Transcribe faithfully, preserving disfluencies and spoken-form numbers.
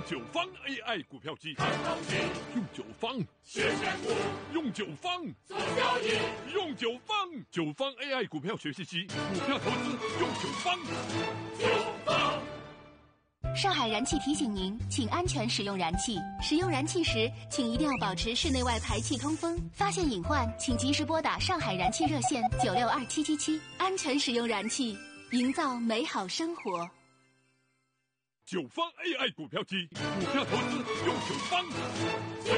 九方 A I 股票机， 看行情， 用九方学选股， 用九方做交易， 用九方九方 A I 股票学习机，股票投资用九方。 九方。 上海燃气提醒您，请安全使用燃气。使用燃气时，请一定要保持室内外排气通风。发现隐患，请及时拨打上海燃气热线九六二七七七。安全使用燃气，营造美好生活。 九方 A I 股票机，股票投资用九方。